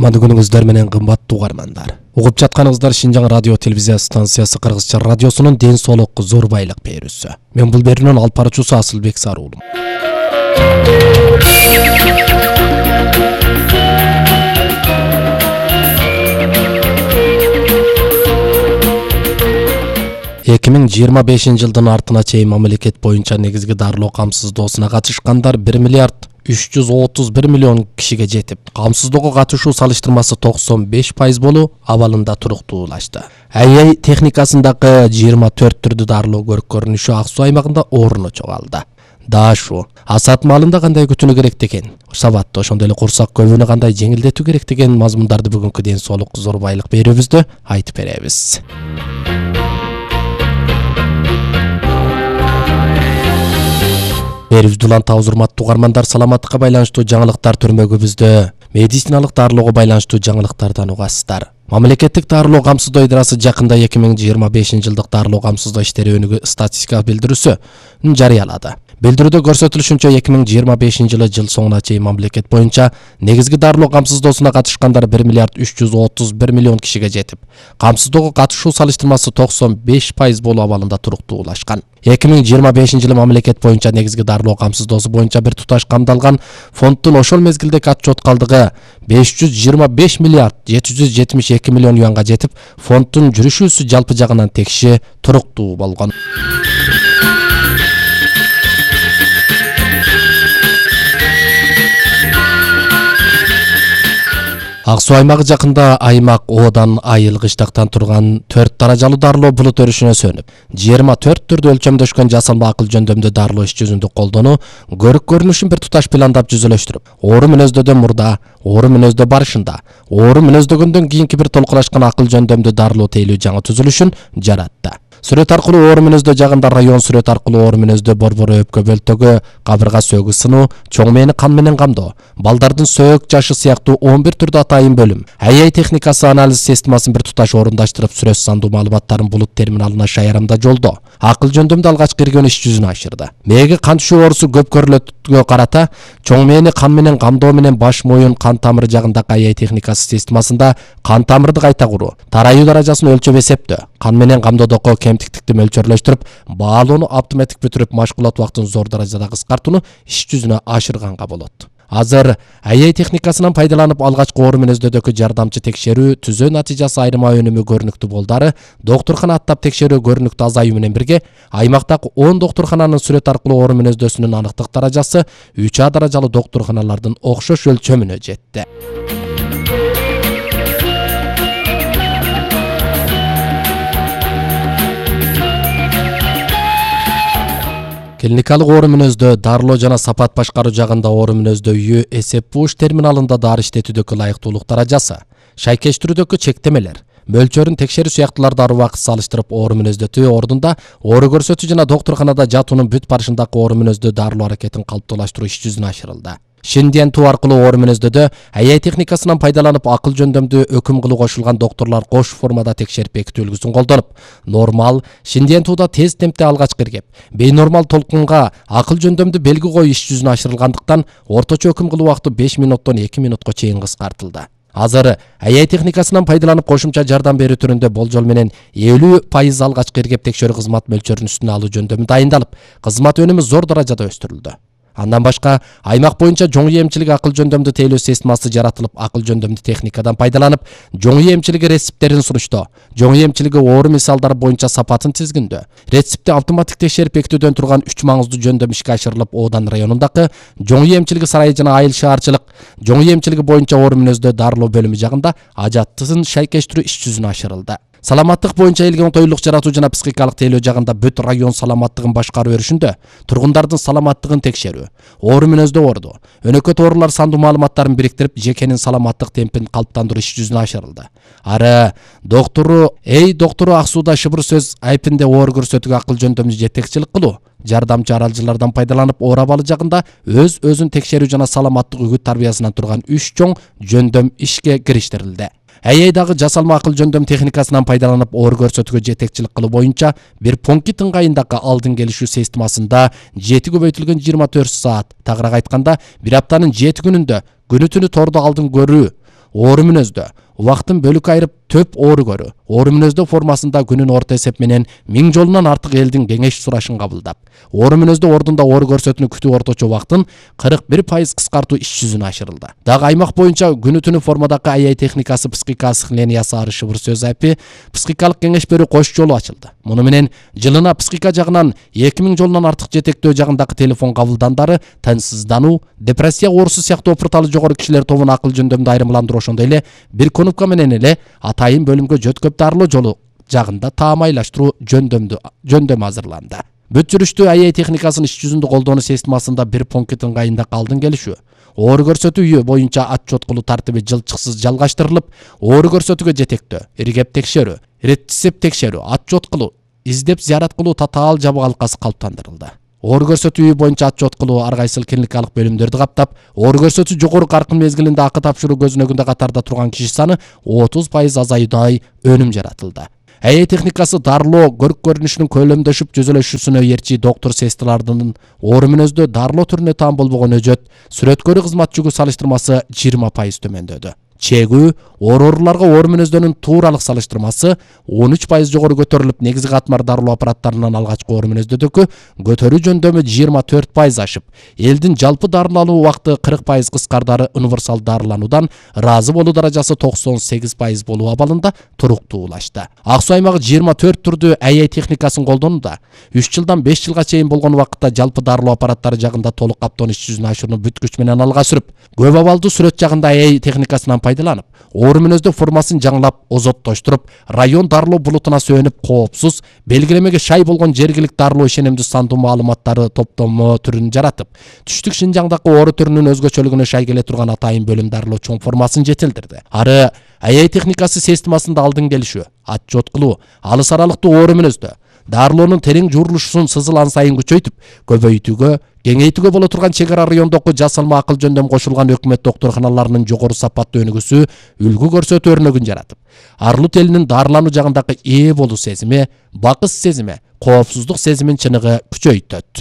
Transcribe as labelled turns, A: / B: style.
A: Аман күнүңүздөр менен кымбаттуу угармандар. Угуп жатканыңыздар Шинжаң радио телевизия станциясы Кыргызча радиосунун ден соолукка зор байлык берүүсү. Мен бул берүүнүн алып баруучусу Асылбек Саруулум. Эки миң 25 жылдын артына чейин мамлекет боюнча негизги дарылоо камсыздоосуна катышкандар 1 миллиард 331 миллион кишиге жетип, камсыздоого катышуу салыштырмасы 95% болуу абалында туруктуулашты. АЯ техникасындагы 24 түрдүү дарылоо көрүнүшү Ак Суу аймагында орун чогалды. Дашу асат маалында кандай күтүүнү керек деген, сабатты ошондой эле курсак көбүнү кандай жеңилдетүү керек деген мазмундарды бүгүнкү ден соолукка зор байлык берүүбүздө айтып беребиз. Берүүбүздү улантабыз, урматтуу угармандар, саламаттыкка байланыштуу жаңылыктар түрмөгүбүздө медициналык дарылоого байланыштуу жаңылыктардан угасыздар. Мамлекеттик дарылоо камсыздоо идырасы жакында 2025 жылдык дарылоо камсыздоо иштери өнүгүү статистика билдирүүсүн жарыялады. Билдирүүдө көрсөтүлүшүнчө 2025 жылы жыл соңуна чейин мамлекет боюнча негизги дарылоо камсыздоосуна катышкандар 1 миллиард 331 миллион кишиге жетип, камсыздоого катышуу салыштырмасы 95% болуу абалында туруктуулашкан. 2025 жылы мамлекет боюнча негизги дарылоо камсыздоосу боюнча бир туташ камдалган фонддун ошол мезгилдеги отчет калдыгы 525 миллиард 772 миллион юанга жетип, фонддун жүрүшүүсү жалпы жагынан текши туруктуу болгон. Ак Суу аймагы жакында аймак Одан айылгычтактан турган 4 даражалуу дарылоо булут өрүшүнө сөнүп, 24 түрдө өлчөмдөшкөн жасалма акыл жөндөмдүү дарылоо иш жүзүндө колдонуу көрүк көрүнүшүн бир туташ пландап жүзөлөштүрүп, оору мүнөздөөдөн мурда, оору мүнөздөө барышында, оору мүнөздөгөндөн кийинки бир толкулашкан акыл жөндөмдүү дарылоо тейлөө жаңы түзүлүшүн жаратты. Сүрөт аркылуу оору мүнөздөө жагында район сүрөт аркылуу оору мүнөздөө борбору өпкө бөлтөгү, кабырга сөөгү сынуу, чоң мээни кан менен камдоо, балдардын сөөк жашы сыяктуу 11 түрдүү атайын бөлүм. АЯ техникасы анализ системасын бир туташ орундаштырып, сүрөт сандуу маалыматтарын булут терминалына шаярамда жолдоо, акыл жөндөмдү алгач кирген иш жүзүнө ашырды. Мээги кан түшүү оорусу көп көрүлөтгө карата, чоң мээни кан менен камдоо менен баш моюн кан тамыры жагындагы АЯ техникасы системасында кан тамырды кайта куруу, тарайуу даражасын өлчөп эсептөө, кан менен камдоодогу кемтиктикти мөлчөрлөштүрүп, баалоону автоматик бүтүрүп, машкулат убактын зор даражада кыскартууну иш жүзүнө ашырганга болот. Азыр АЯ техникасынан пайдаланып алгачкы оору мүнөздөөдөгү жардамчы текшерүү түзөө натыйжасы айырма өнүмү көрүнүктүү болдары, доктуркана аттап текшерүү көрүнүктүү азаюу менен бирге, аймактагы 10 доктуркананын сүрөт аркылуу оору мүнөздөөсүнүн аныктык даражасы 3А даражалуу доктурканалардын окшош өлчөмүнө жетти. Клиникалык оору мүнөздөө дарылоо жана сапат башкаруу жагында оору мүнөздөө үйү эсеп буш терминалында дары иштетүүдөгү ылайыктуулук даражасы, шайкештирүүдөгү чектемелер, мөлчөрүн текшерүү сыяктууларды ар убакыт салыштырып, оору мүнөздөө ордунда оору көрсөтүү жана доктурканада жатуунун бүт барышындагы оору мүнөздөө дарылоо аракетин калыптуулаштыруу иш жүзүнө ашырылды. Шиндентүү аркылуу оору мүнөздөөдө АЯ техникасынан пайдаланып акыл жөндөмдүү өкүм кылуу кошулган докторлор кош формада текшерип бекитүү үлгүсүн колдонуп, нормал шиндентууда тез темпте алгач киргеп, бейнормал толкунга акыл жөндөмдүү белги коюу иш жүзүнө ашырылгандыктан орточо өкүм кылуу убакыты 5 минуттон 2 минутка чейин кыскартылды. Азыр АЯ техникасынан пайдаланып кошумча жардам берүү түрүндө болжол менен 50% алгач киргеп текшерүү кызмат мөлчөрүн үстүнө алуу жөндөмү дайындалып, кызмат өнүмү зор даражада өстүрүлдү. Андан башка аймак боюнча жоң эмчилик акыл жөндөмдүү тейлөө системасы жаратылып, акыл жөндөмдүү техникадан пайдаланып, жоң эмчилиги рецепттерин сунуштоо, жоң эмчилиги оору мисалдары боюнча сапатын тизгиндөө, рецептти автоматик текшерип бекитүүдөн турган 3 маңыздуу жөндөм ишке ашырылып, Одан районундагы жоң эмчилиги сарайы жана айыл шаарчылык жоң эмчилиги боюнча оору мүнөздөө дарылоо бөлүмү жагында ажаттысын шайкештирүү иш жүзүнө ашырылды. Саламаттык боюнча элге оңтойлук жаратуу жана психикалык тейлөө жагында бүт район саламаттыгын башкаруу өрүшүндө тургундардын саламаттыгын текшерүү, оору мүнөздөө орду, өнөкөт оорулар сандуу маалыматтарын бириктирип, жекенин саламаттык темпин калыптандыруу иш жүзүнө ашырылды. Ары доктору Ак Сууда шыбыр сөз айпинде оору көрсөтүүгө акыл жөндөмдүү жетекчилик кылуу, жардамчы аралжылардан пайдаланып, оор абалы жагында өзүн текшерүү жана саламаттык үгүт тарбиясынан турган 3 чоң жөндөм ишке кириштирилди. АЯдагы жасалма акыл жөндөм техникасынан пайдаланып, оор көрсөтүүгө жетекчилик кылуу боюнча бир пункт ыңгайындагы алдын келишүү системасында 7 көбөйтүлгөн 24 саат, тагыраак айтканда, бир аптанын 7 күнүндө күнү түнү тордо алдын көрүү, оору мүнөздө убактын бөлүк айырып төп оору көрүү, оору мүнөздө формасында күнүн орто эсеп менен 1000 жолунан артык элдин кеңеш сурашын кабылдап, оору мүнөздө ордунда оору көрсөтүүнү күтүү орточо убактын 41% кыскартуу иш жүзүнө ашырылды. Дагы аймак боюнча күнү түнү формадагы АЯ техникасы психика сохранениясы ары шыбыр сөз апи психикалык кеңеш берүү кош жолу ачылды. Муну менен жылына психика жагынан 2000 жолунан артык жетектөө жагындагы телефон кабылдандары тынчсыздануу, депрессия оорусу сыяктуу опурталы жогору кишилер тобун акыл жөндөмдө айырмаландыруу, ошондой эле бир конопка менен эле атайын бөлүмгө жөткөп дарылоо жолу жагында таамайлаштыруу жөндөмү азырланды. Бүт жүрүштүү АЯ техникасынын иш жүзүндө колдонуу системасында бир пункт ыңгайында алдын келишүү. Оору көрсөтүү үйү боюнча отчет кылуу тартиби жылчыксыз жалгаштырылып, оору көрсөтүүгө жетектөө, иргеп текшерүү, реттисеп текшерүү, отчет кылуу, издеп зыярат кылуу татаал жабык алкасы калыптандырылды. Оору көрсөтүү үйү боюнча отчет кылуу ар кайсыл клиникалык бөлүмдөрдү каптап, оору көрсөтүү жогору каркын мезгилинде акы тапшыруу көзүнөгүндө катарда турган киши саны 30% азаюудай өнүм жаратылды. АЯ техникасы дарылоо көрүк көрүнүшүнүн көлөмдөшүп жүзөлөшүүсүнө эрчи доктур сестралардын оору мүнөздө дарылоо түрүнө таам болбогон өжөт, сүрөткөрүү кызмат жүгү салыштырмасы 20% төмөндөдү. Чегүү, ооруларга оору мүнөздөнүн тууралык салыштырмасы 13% жогору көтөрүлүп, негизги катмар дарылоо аппараттарынан алгачкы оору мүнөздөгү көтөрүү жөндөмү 24% ашып, элдин жалпы дарылоо алуу убакыты 40% кыскардары универсал дарылануудан ыраазы болуу даражасы 98% болуу абалында туруктуулашты. Ак Суу аймагы 24 түрдүү АЯ техникасын колдонууда. 3 жылдан 5 жылга чейин болгон убакытта жалпы дарылоо аппараттары жагында толук каптоон иш жүзүнө ашууну бүт күч менен алга сүрүп, көп абалдуу сүрөт жагында АЯ техникасынан пайдаланып, оору мүнөздө формасын жаңылап, озоттоштуруп, район дарылоо булутуна сөөнүп, коопсуз, белгилемеге шай болгон жергилик дарылоо ишенимдүү сандуу маалыматтары топтомо түрүн жаратып, түштүк Шинжаңдагы оору түрүнүн өзгөчөлүгүнө шай келе турган атайын бөлүм дарылоо чоң формасын жетилдирди. Ары АЯ техникасы системасында алдын келишүү, отчет кылуу, алыс аралыктуу оору мүнөздө дарылоонун терең жуурулушун сызылан сайын күчөйтүп, көбөйтүүгө, кеңейтүүгө боло турган чек ара райондогу жасалма акыл жөндөм кошулган өкмөт доктурканаларынын жогору сапаттуу өнүгүүсү үлгү көрсөтүү өрнөгүн жаратып, Арлут элинин дарылануу жагындагы ээ болуу сезими, бакыс сезими, коопсуздук сезимин чыныгы күчөйтөт.